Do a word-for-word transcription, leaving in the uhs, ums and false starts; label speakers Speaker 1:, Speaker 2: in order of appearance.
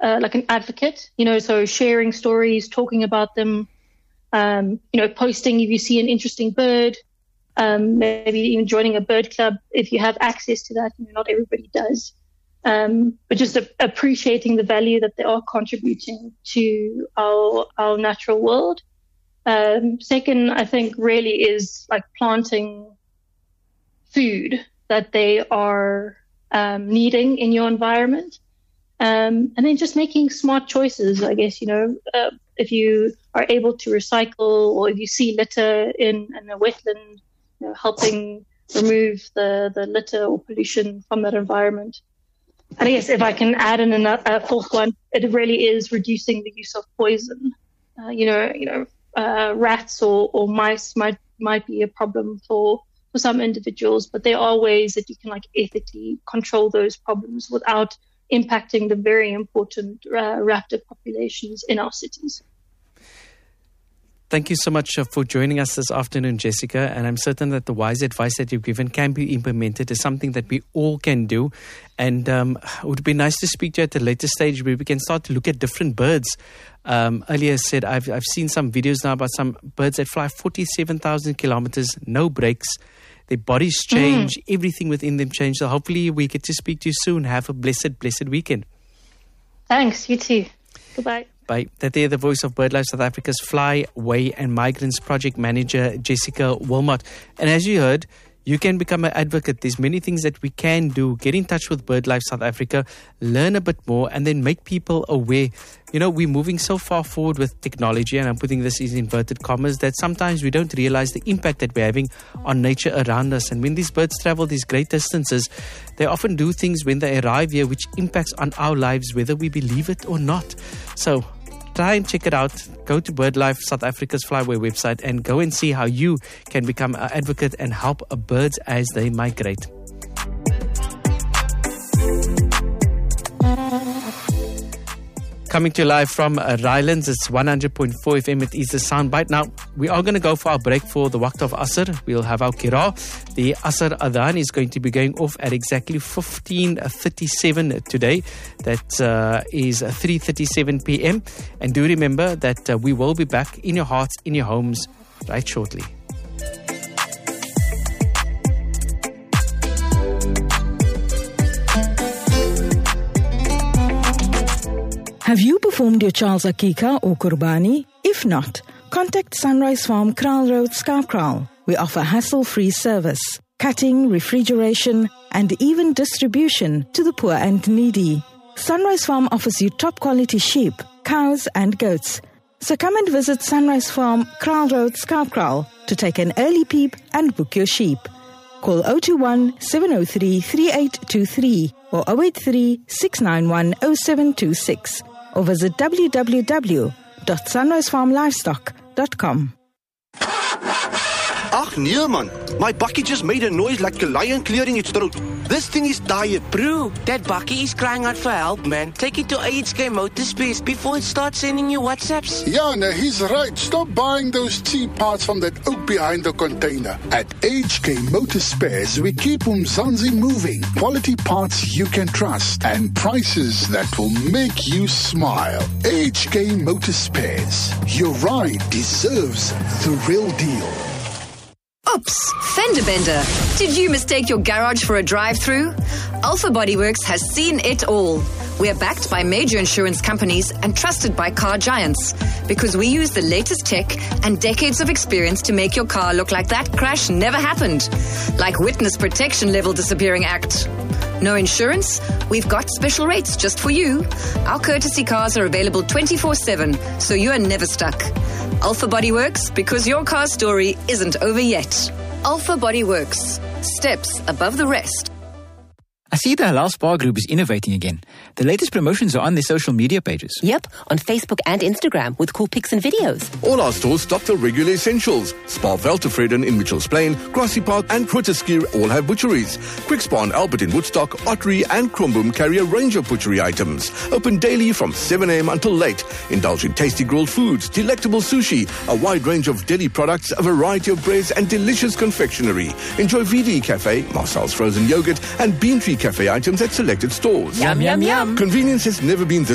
Speaker 1: uh, like an advocate, you know, so sharing stories, talking about them, um, you know, posting if you see an interesting bird, um, maybe even joining a bird club if you have access to that. You know, not everybody does. Um, but just a, appreciating the value that they are contributing to our our natural world. Um, second, I think really is like planting food that they are um, needing in your environment. Um, and then just making smart choices, I guess, you know, uh, if you are able to recycle or if you see litter in, in a wetland, you know, helping remove the, the litter or pollution from that environment. And I guess if I can add in a uh, fourth one, it really is reducing the use of poison. Uh, you know, you know, uh, rats or, or mice might might be a problem for, for some individuals, but there are ways that you can like ethically control those problems without impacting the very important uh, raptor populations in our cities.
Speaker 2: Thank you so much for joining us this afternoon, Jessica. And I'm certain that the wise advice that you've given can be implemented as something that we all can do. And um, it would be nice to speak to you at a later stage where we can start to look at different birds. Um, earlier said, I've, I've seen some videos now about some birds that fly forty-seven thousand kilometers, no breaks. Their bodies change, mm. everything within them change. So hopefully we get to speak to you soon. Have a blessed, blessed weekend.
Speaker 1: Thanks, you too. Goodbye.
Speaker 2: Bye. That there, the voice of BirdLife South Africa's Fly, Way and Migrants Project Manager, Jessica Wilmot. And as you heard, you can become an advocate. There's many things that we can do. Get in touch with BirdLife South Africa, learn a bit more, and then make people aware. You know, we're moving so far forward with technology, and I'm putting this in inverted commas, that sometimes we don't realize the impact that we're having on nature around us. And when these birds travel these great distances, they often do things when they arrive here which impacts on our lives, whether we believe it or not. So try and check it out. Go to BirdLife South Africa's Flyway website and go and see how you can become an advocate and help birds as they migrate. Coming to you live from uh, Rylands, it's one hundred point four F M. It is the Soundbite. Now, we are going to go for our break for the Waqt of Asr. We'll have our Qira. The Asr Adhan is going to be going off at exactly fifteen thirty-seven today. That uh, is three thirty-seven p.m. And do remember that uh, we will be back in your hearts, in your homes, right shortly.
Speaker 3: Have you performed your child's Akika or Qurbani? If not, contact Sunrise Farm, Kraal Road, Skarkraal. We offer hassle-free service, cutting, refrigeration, and even distribution to the poor and needy. Sunrise Farm offers you top-quality sheep, cows, and goats. So come and visit Sunrise Farm, Kraal Road, Skarkraal to take an early peep and book your sheep. Call zero two one, seven zero three, three eight two three or zero eight three, six nine one, zero seven two six. Or visit w w w dot sunrise farm livestock dot com.
Speaker 4: Ach nee man, my bakkie just made a noise like a lion clearing its throat. This thing is tired.
Speaker 5: Bro, that bakkie is crying out for help, man. Take it to A H K Motorspares before it starts sending you WhatsApps.
Speaker 6: Yeah, no, he's right. Stop buying those cheap parts from that oak behind the container. At A H K Motorspares, we keep Umzansi moving. Quality parts you can trust and prices that will make you smile. A H K Motorspares. Your ride deserves the real deal.
Speaker 7: Oops, fender bender. Did you mistake your garage for a drive-through? Alpha Bodyworks has seen it all. We are backed by major insurance companies and trusted by car giants because we use the latest tech and decades of experience to make your car look like that crash never happened. Like Witness Protection Level Disappearing Act. No insurance? We've got special rates just for you. Our courtesy cars are available twenty-four seven, so you are never stuck. Alpha Bodyworks, because your car story isn't over yet. Alpha Bodyworks. Steps above the rest.
Speaker 8: I see the Halal Spa Group is innovating again. The latest promotions are on their social media pages.
Speaker 9: Yep, on Facebook and Instagram with cool pics and videos.
Speaker 10: All our stores stock the regular essentials. Spa Veltevreden in Mitchells Plain, Grassy Park and Grooteskier all have butcheries. Quick Spa and Albert in Woodstock, Ottery and Kromboom carry a range of butchery items. Open daily from seven a.m. until late. Indulge in tasty grilled foods, delectable sushi, a wide range of deli products, a variety of breads and delicious confectionery. Enjoy V D Cafe, Marcel's frozen yogurt and Bean Tree Cafe items at selected stores.
Speaker 9: Yum, yum, yum.
Speaker 10: Convenience has never been this